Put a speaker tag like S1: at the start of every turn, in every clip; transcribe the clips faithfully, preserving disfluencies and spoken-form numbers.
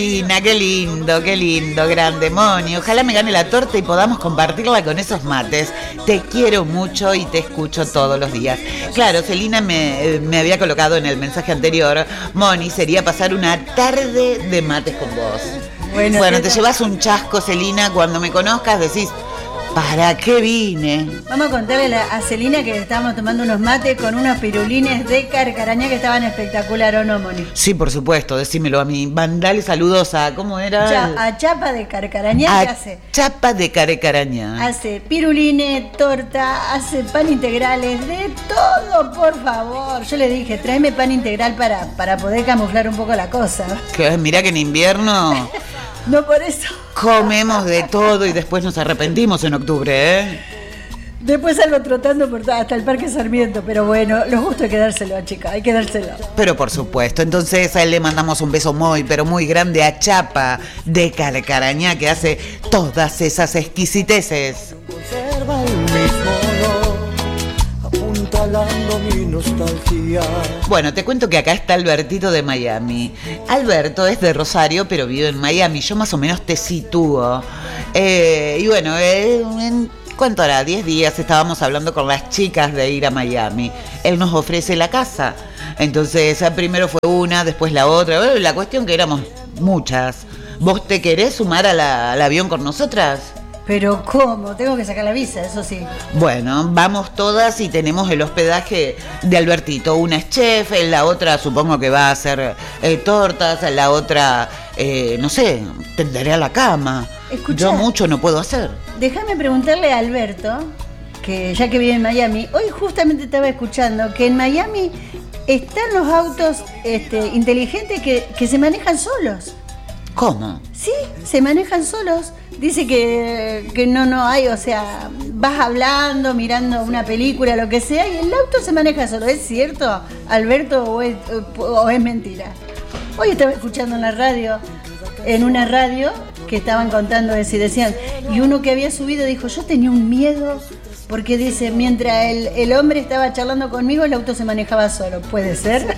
S1: Lina, qué lindo, qué lindo, grande, Moni. Ojalá me gane la torta y podamos compartirla con esos mates. Te quiero mucho y te escucho todos los días. Claro, Celina me, me había colocado en el mensaje anterior, Moni, sería pasar una tarde de mates con vos. Bueno, bueno te llevas un chasco, Celina, cuando me conozcas decís, ¿para qué vine?
S2: Vamos a contarle a Celina que estábamos tomando unos mates con unos pirulines de carcarañá que estaban espectacular, ¿o no, Moni?
S1: Sí, por supuesto, decímelo a mí. Mandale saludos a, ¿cómo era?
S2: Ya, a Chapa de Carcarañá,
S1: a
S2: ¿qué hace?
S1: Chapa de Carcarañá.
S2: Hace pirulines, torta, hace pan integrales, de todo, por favor. Yo le dije, tráeme pan integral para, para poder camuflar un poco la cosa.
S1: Que, mirá que en invierno...
S2: No por eso.
S1: Comemos de todo y después nos arrepentimos en octubre, ¿eh?
S2: Después salgo trotando por hasta el Parque Sarmiento, pero bueno, los gustos hay que dárselo, chica, hay que dárselo.
S1: Pero por supuesto, entonces a él le mandamos un beso muy, pero muy grande a Chapa de Carcarañá, que hace todas esas exquisiteces.
S3: Conserva el mismo olor, apuntalando mi nostalgia.
S1: Bueno, te cuento que acá está Albertito de Miami. Alberto es de Rosario, pero vive en Miami. Yo más o menos te sitúo. Eh, y bueno, eh, en, ¿cuánto hará? diez días estábamos hablando con las chicas de ir a Miami. Él nos ofrece la casa. Entonces, primero fue una, después la otra. La cuestión que éramos muchas. ¿Vos te querés sumar a la, al avión con nosotras?
S2: Pero ¿cómo? Tengo que sacar la visa, eso sí.
S1: Bueno, vamos todas y tenemos el hospedaje de Albertito. Una es chef, la otra supongo que va a hacer eh, tortas, la otra, eh, no sé, tenderé a la cama. Escuchá, yo mucho no puedo hacer.
S2: Déjame preguntarle a Alberto, que ya que vive en Miami, hoy justamente estaba escuchando que en Miami están los autos este, inteligentes que, que se manejan solos.
S1: ¿Cómo?
S2: Sí, se manejan solos. Dice que, que no, no hay, o sea, vas hablando, mirando una película, lo que sea, y el auto se maneja solo. ¿Es cierto, Alberto, o es, o es mentira? Hoy estaba escuchando en la radio, en una radio, que estaban contando eso y decían, y uno que había subido dijo, yo tenía un miedo, porque dice, mientras el, el hombre estaba charlando conmigo, el auto se manejaba solo. ¿Puede ser?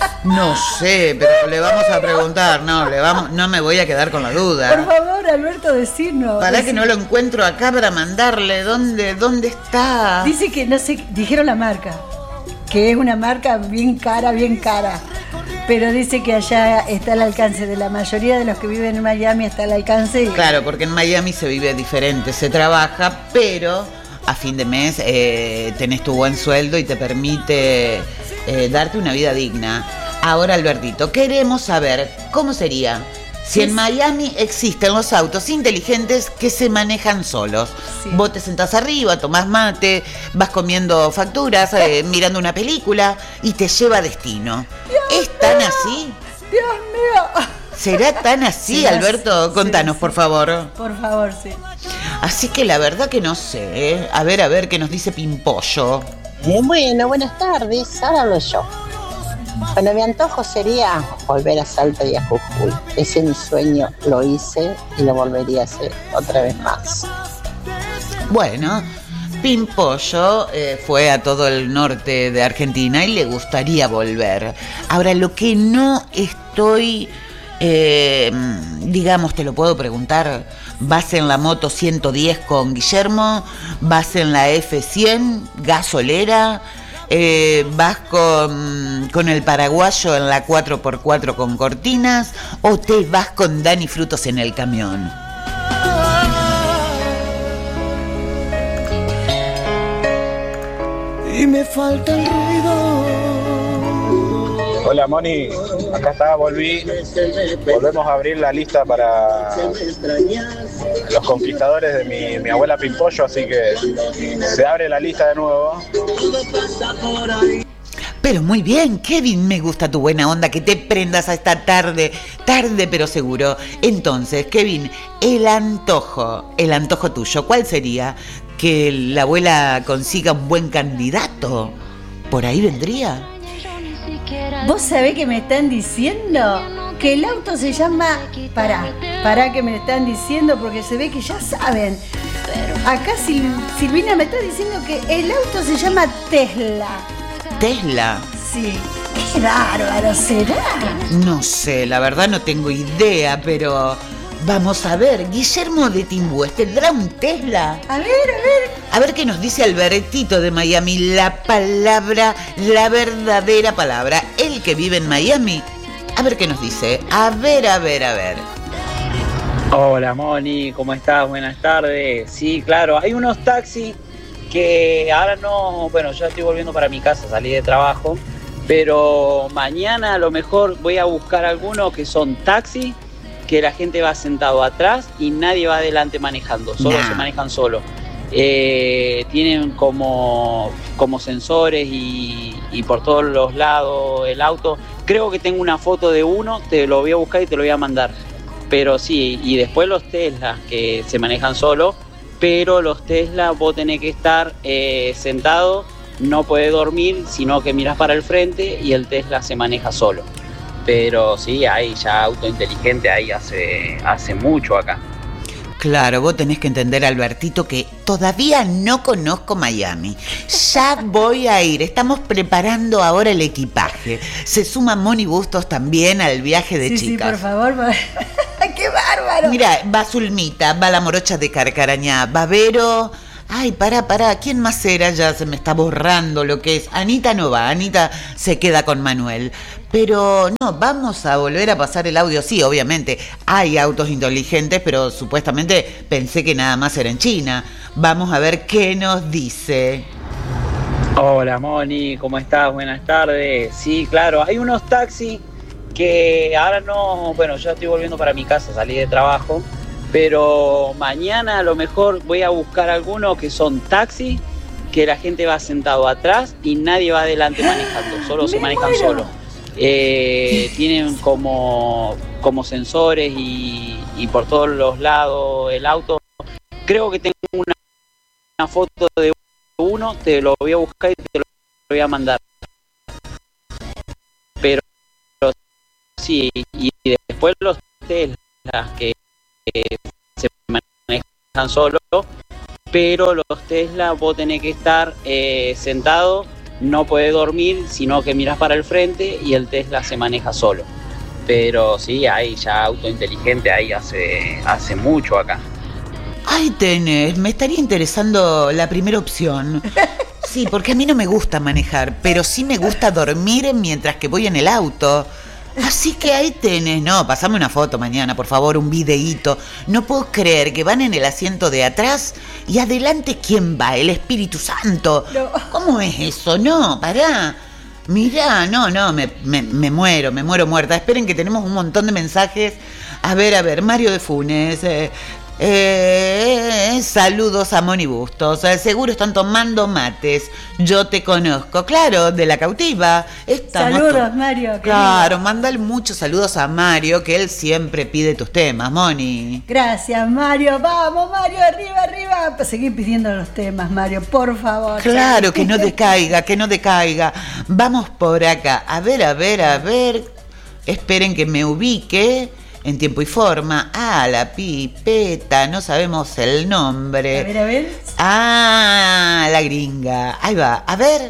S1: No sé, pero le vamos a preguntar, no, le vamos, no me voy a quedar con la duda.
S2: Por favor, Alberto, decirnos.
S1: Para que no lo encuentro acá para mandarle, ¿dónde, dónde está?
S2: Dice que, no sé, dijeron la marca, que es una marca bien cara, bien cara. Pero dice que allá está al alcance de la mayoría de los que viven en Miami, está al alcance. Y...
S1: Claro, porque en Miami se vive diferente, se trabaja, pero a fin de mes eh, tenés tu buen sueldo y te permite eh, darte una vida digna. Ahora, Albertito, queremos saber cómo sería si en Miami existen los autos inteligentes que se manejan solos. Sí. Vos te sentás arriba, tomás mate, vas comiendo facturas, eh, mirando una película y te lleva a destino.
S2: Dios
S1: ¿Es tan
S2: mío,
S1: así?
S2: Dios mío.
S1: ¿Será tan así, será, Alberto? Contanos,
S2: sí,
S1: por favor.
S2: Por favor, sí.
S1: Así que la verdad que no sé, ¿eh? A ver, a ver, ¿qué nos dice Pimpollo?
S4: Eh, bueno, buenas tardes, ahora hablo yo. Bueno, mi antojo sería volver a Salta y a Jujuy. Ese es mi sueño, lo hice y lo volvería a hacer otra vez más.
S1: Bueno, Pimpollo eh, fue a todo el norte de Argentina y le gustaría volver. Ahora, lo que no estoy, eh, digamos, te lo puedo preguntar, ¿vas en la moto ciento diez con Guillermo? ¿Vas en la F cien gasolera? Eh, ¿Vas con, con el paraguayo en la cuatro por cuatro con cortinas? ¿O te vas con Dani Frutos en el camión?
S3: Y me falta el ruido.
S5: Hola Moni, acá está, volví. Volvemos a abrir la lista para los conquistadores de mi, mi abuela Pimpollo, así que se abre la lista de nuevo.
S1: Pero muy bien, Kevin, me gusta tu buena onda, que te prendas a esta tarde, tarde pero seguro. Entonces, Kevin, el antojo, el antojo tuyo, ¿cuál sería? ¿Que la abuela consiga un buen candidato? ¿Por ahí vendría?
S2: ¿Vos sabés que me están diciendo? Que el auto se llama... Pará, pará que me están diciendo porque se ve que ya saben. Acá Sil, Silvina me está diciendo que el auto se llama Tesla.
S1: ¿Tesla?
S2: Sí, Qué bárbaro será.
S1: No sé, la verdad no tengo idea, pero vamos a ver. Guillermo de Timbúes, ¿tendrá un Tesla?
S2: A ver, a ver.
S1: A ver qué nos dice Albertito de Miami. La palabra, la verdadera palabra. El que vive en Miami. A ver qué nos dice. A ver, a ver, a ver.
S6: Hola Moni, ¿cómo estás? Buenas tardes. Sí, claro, hay unos taxis que ahora no, bueno, yo estoy volviendo para mi casa, salí de trabajo, pero mañana a lo mejor voy a buscar algunos que son taxis, que la gente va sentado atrás y nadie va adelante manejando, solo nah. se manejan solos. Eh, tienen como, como sensores y, y por todos los lados el auto. Creo que tengo una foto de uno, te lo voy a buscar y te lo voy a mandar. Pero sí, y después los Tesla que se manejan solo, pero los Tesla vos tenés que estar eh, sentado, no podés dormir, sino que mirás para el frente y el Tesla se maneja solo. Pero sí, hay ya auto inteligente, ahí hace, hace mucho acá.
S1: Claro, vos tenés que entender, Albertito, que todavía no conozco Miami. Ya voy a ir, estamos preparando ahora el equipaje. Se suma Moni Bustos también al viaje de
S2: sí,
S1: chicas.
S2: Sí, por favor. ¡Qué bárbaro!
S1: Mira, va Zulmita, va la morocha de Carcarañá, va Vero... Ay, pará, pará, ¿quién más era? Ya se me está borrando lo que es. Anita no va, Anita se queda con Manuel. Pero no, vamos a volver a pasar el audio. Sí, obviamente, hay autos inteligentes, pero supuestamente pensé que nada más era en China. Vamos a ver qué nos dice.
S6: Hola Moni, ¿cómo estás? Buenas tardes. Sí, claro, hay unos taxis que ahora no, bueno, yo estoy volviendo para mi casa, salí de trabajo. Pero mañana a lo mejor voy a buscar algunos que son taxis, que la gente va sentado atrás y nadie va adelante manejando, solo se manejan solos. Eh, tienen como, como sensores y, y por todos los lados el auto. Creo que tengo una, una foto de uno, te lo voy a buscar y te lo voy a mandar. Pero, pero sí, y después los Tesla que se manejan solo, pero los Tesla vos tenés que estar eh, sentado, no podés dormir, sino que mirás para el frente y el Tesla se maneja solo. Pero sí, hay ya auto inteligente, ahí hace, hace mucho acá.
S1: Ay, tenés, me estaría interesando la primera opción. Sí, porque a mí no me gusta manejar, pero sí me gusta dormir mientras que voy en el auto. Así que ahí tenés, no, pasame una foto mañana, por favor, un videíto. No puedo creer que van en el asiento de atrás y adelante, ¿quién va? El Espíritu Santo. No. ¿Cómo es eso? No, pará. Mirá, no, no, me, me, me muero, me muero muerta. Esperen que tenemos un montón de mensajes. A ver, a ver, Mario de Funes. Eh, Eh, saludos a Moni Bustos. Eh, seguro están tomando mates. Yo te conozco, claro, de La Cautiva. Estamos
S2: saludos,
S1: to-
S2: Mario.
S1: Claro,
S2: querido.
S1: mándale muchos saludos a Mario, que él siempre pide tus temas, Moni.
S2: Gracias, Mario. Vamos, Mario, arriba, arriba. Seguir pidiendo los temas, Mario, por favor.
S1: Claro, que no decaiga, que no decaiga. Vamos por acá. A ver, a ver, a ver. Esperen que me ubique. En tiempo y forma. Ah, la pipeta, no sabemos el nombre.
S2: A ver, a ver.
S1: Ah, la gringa. Ahí va, a ver.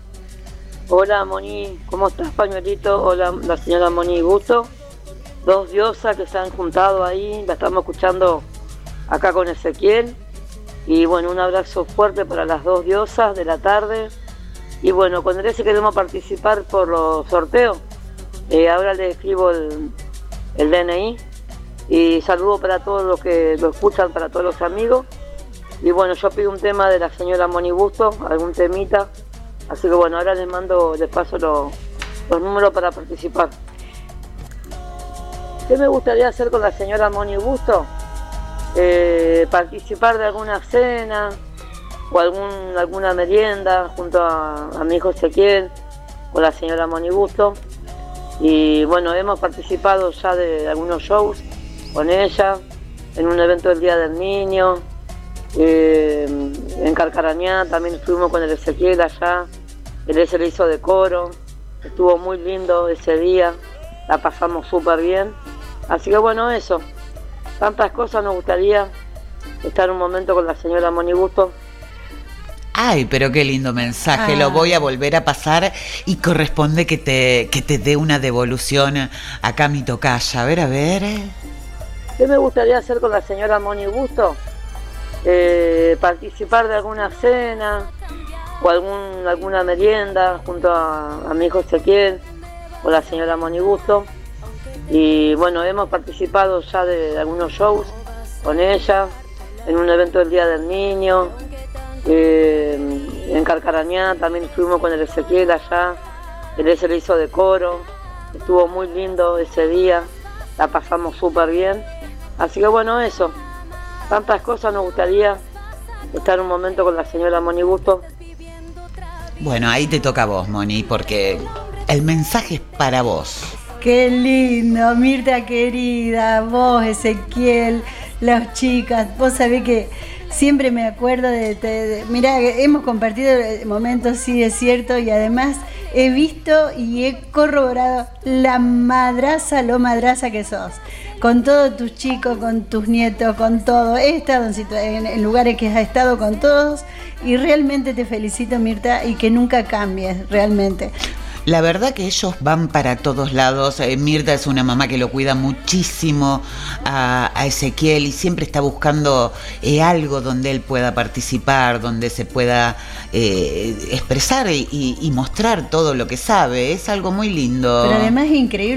S7: Hola Moni, ¿cómo estás, pañuelito? Hola, la señora Moni Gusto. Dos diosas que se han juntado ahí, la estamos escuchando acá con Ezequiel. Y bueno, un abrazo fuerte para las dos diosas de la tarde. Y bueno, con el ese queremos participar por los sorteos. Eh, ahora le escribo el... el D N I y saludo para todos los que lo escuchan, para todos los amigos. Y bueno, yo pido un tema de la señora Moni Busto, algún temita, así que bueno, ahora les mando, les paso los, los números para participar. ¿Qué me gustaría hacer con la señora Moni Busto? Eh, participar de alguna cena o algún, alguna merienda junto a, a mi hijo Ezequiel con la señora Moni Busto. Y bueno, hemos participado ya de algunos shows con ella, en un evento del Día del Niño, eh, en Carcarañá también estuvimos con el Ezequiel allá, él ese le hizo de coro, estuvo muy lindo ese día, la pasamos súper bien, así que bueno, eso, tantas cosas nos gustaría estar un momento con la señora Moni Busto.
S1: Ay, pero qué lindo mensaje,
S2: Ah.
S1: lo voy a volver a pasar y corresponde que te, que te dé una devolución acá a mi tocaya. A ver, a ver.
S7: ¿Qué me gustaría hacer con la señora Moni Gusto? Eh, participar de alguna cena o algún, alguna merienda junto a, a mi hijo Ezequiel o la señora Moni Gusto. Y bueno, hemos participado ya de, de algunos shows con ella, en un evento del Día del Niño. Eh, en Carcarañá también estuvimos con el Ezequiel allá, él se le hizo de coro, estuvo muy lindo ese día, la pasamos súper bien, así que bueno, eso, tantas cosas nos gustaría estar un momento con la señora Moni Gusto.
S1: Bueno, ahí te toca a vos, Moni, porque el mensaje es para vos.
S2: Qué lindo, Mirta querida, vos, Ezequiel, las chicas, vos sabés que siempre me acuerdo de, de, de mirá, hemos compartido momentos, sí, es cierto, y además he visto y he corroborado la madraza, lo madraza que sos, con todos tus chicos, con tus nietos, con todo. He estado en, situ- en, en lugares que has estado con todos y realmente te felicito, Mirta, y que nunca cambies, realmente.
S1: La verdad que ellos van para todos lados. Eh, Mirta es una mamá que lo cuida muchísimo a, a Ezequiel y siempre está buscando eh, algo donde él pueda participar, donde se pueda eh, expresar y, y, y mostrar todo lo que sabe. Es algo muy lindo.
S2: Pero además es increíble